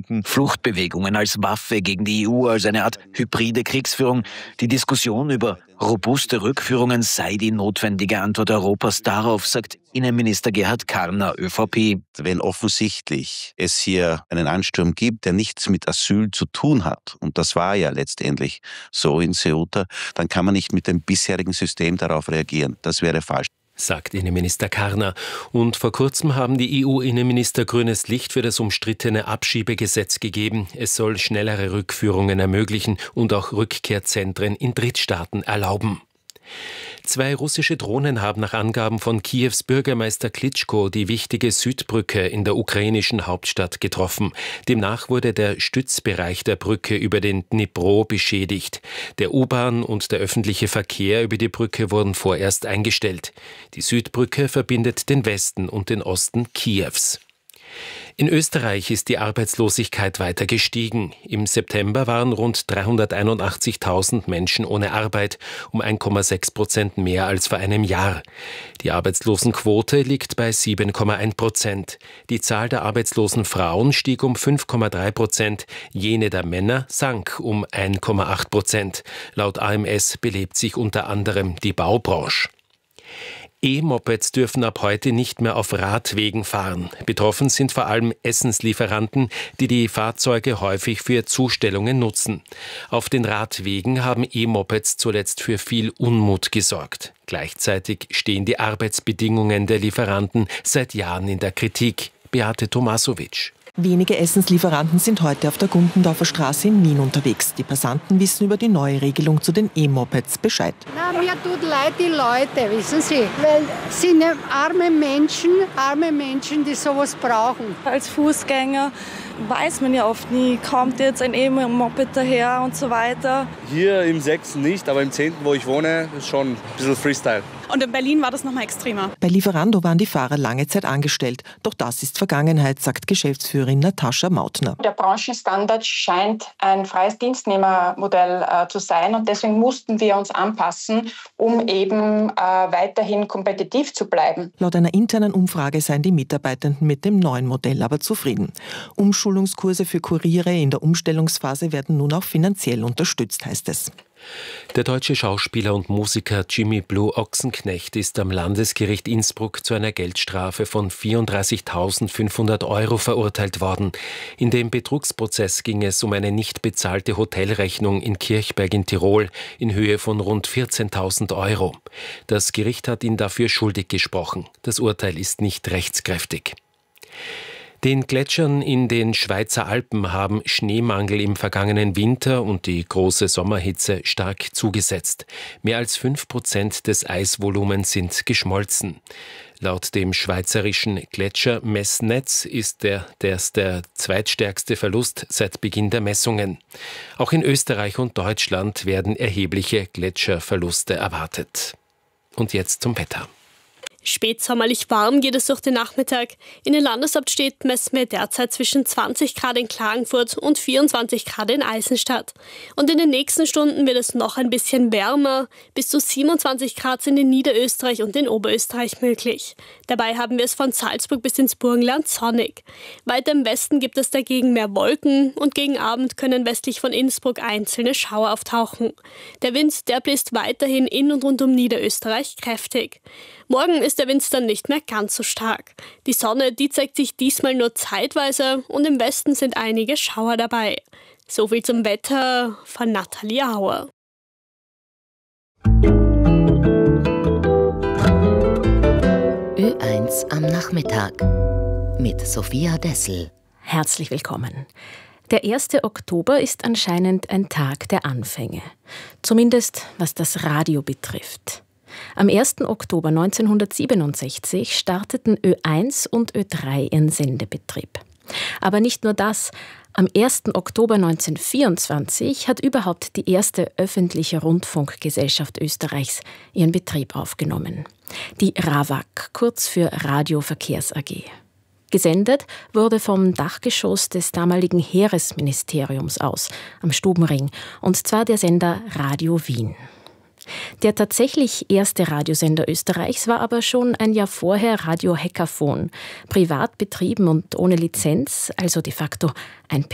könnten Fluchtbewegungen als Waffe gegen die EU, als eine Art hybride Kriegsführung. Die Diskussion über robuste Rückführungen sei die notwendige Antwort Europas darauf, sagt Innenminister Gerhard Karner, ÖVP. Wenn offensichtlich es hier einen Ansturm gibt, der nichts mit Asyl zu tun hat, und das war ja letztendlich so in Ceuta, dann kann man nicht mit dem bisherigen System darauf reagieren. Das wäre falsch, sagt Innenminister Karner. Und vor kurzem haben die EU-Innenminister grünes Licht für das umstrittene Abschiebegesetz gegeben. Es soll schnellere Rückführungen ermöglichen und auch Rückkehrzentren in Drittstaaten erlauben. 2 russische Drohnen haben nach Angaben von Kiews Bürgermeister Klitschko die wichtige Südbrücke in der ukrainischen Hauptstadt getroffen. Demnach wurde der Stützbereich der Brücke über den Dnipro beschädigt. Der U-Bahn und der öffentliche Verkehr über die Brücke wurden vorerst eingestellt. Die Südbrücke verbindet den Westen und den Osten Kiews. In Österreich ist die Arbeitslosigkeit weiter gestiegen. Im September waren rund 381.000 Menschen ohne Arbeit, um 1,6% mehr als vor einem Jahr. Die Arbeitslosenquote liegt bei 7,1%. Die Zahl der arbeitslosen Frauen stieg um 5,3%, jene der Männer sank um 1,8%. Laut AMS belebt sich unter anderem die Baubranche. E-Mopeds dürfen ab heute nicht mehr auf Radwegen fahren. Betroffen sind vor allem Essenslieferanten, die die Fahrzeuge häufig für Zustellungen nutzen. Auf den Radwegen haben E-Mopeds zuletzt für viel Unmut gesorgt. Gleichzeitig stehen die Arbeitsbedingungen der Lieferanten seit Jahren in der Kritik. Beate Tomasovic. Wenige Essenslieferanten sind heute auf der Gundendorfer Straße in Wien unterwegs. Die Passanten wissen über die neue Regelung zu den E-Mopeds Bescheid. Na, mir tut leid die Leute, wissen Sie, weil sie sind arme Menschen, die sowas brauchen. Als Fußgänger weiß man ja oft nie, kommt jetzt ein E-Moped daher und so weiter. Hier im 6. nicht, aber im 10., wo ich wohne, ist schon ein bisschen Freestyle. Und in Berlin war das noch mal extremer. Bei Lieferando waren die Fahrer lange Zeit angestellt. Doch das ist Vergangenheit, sagt Geschäftsführerin Natascha Mautner. Der Branchenstandard scheint ein freies Dienstnehmermodell zu sein. Und deswegen mussten wir uns anpassen, um eben weiterhin kompetitiv zu bleiben. Laut einer internen Umfrage seien die Mitarbeitenden mit dem neuen Modell aber zufrieden. Umschulungskurse für Kuriere in der Umstellungsphase werden nun auch finanziell unterstützt, heißt es. Der deutsche Schauspieler und Musiker Jimmy Blue Ochsenknecht ist am Landesgericht Innsbruck zu einer Geldstrafe von 34.500 € verurteilt worden. In dem Betrugsprozess ging es um eine nicht bezahlte Hotelrechnung in Kirchberg in Tirol in Höhe von rund 14.000 €. Das Gericht hat ihn dafür schuldig gesprochen. Das Urteil ist nicht rechtskräftig. Den Gletschern in den Schweizer Alpen haben Schneemangel im vergangenen Winter und die große Sommerhitze stark zugesetzt. Mehr als 5% des Eisvolumens sind geschmolzen. Laut dem schweizerischen Gletschermessnetz ist das der zweitstärkste Verlust seit Beginn der Messungen. Auch in Österreich und Deutschland werden erhebliche Gletscherverluste erwartet. Und jetzt zum Wetter. Spätsommerlich warm geht es durch den Nachmittag. In den Landeshauptstädten messen wir derzeit zwischen 20 Grad in Klagenfurt und 24 Grad in Eisenstadt. Und in den nächsten Stunden wird es noch ein bisschen wärmer. Bis zu 27 Grad sind in Niederösterreich und in Oberösterreich möglich. Dabei haben wir es von Salzburg bis ins Burgenland sonnig. Weiter im Westen gibt es dagegen mehr Wolken und gegen Abend können westlich von Innsbruck einzelne Schauer auftauchen. Der Wind, der bläst weiterhin in und rund um Niederösterreich kräftig. Morgen ist der Wind dann nicht mehr ganz so stark. Die Sonne, die zeigt sich diesmal nur zeitweise und im Westen sind einige Schauer dabei. So viel zum Wetter von Nathalie Auer. Ö1 am Nachmittag mit Sophia Dessel. Herzlich willkommen. Der 1. Oktober ist anscheinend ein Tag der Anfänge. Zumindest was das Radio betrifft. Am 1. Oktober 1967 starteten Ö1 und Ö3 ihren Sendebetrieb. Aber nicht nur das. Am 1. Oktober 1924 hat überhaupt die erste öffentliche Rundfunkgesellschaft Österreichs ihren Betrieb aufgenommen. Die RAVAG, kurz für Radio Verkehrs AG. Gesendet wurde vom Dachgeschoss des damaligen Heeresministeriums aus, am Stubenring, und zwar der Sender Radio Wien. Der tatsächlich erste Radiosender Österreichs war aber schon ein Jahr vorher Radio Hekafon, privat betrieben und ohne Lizenz, also de facto ein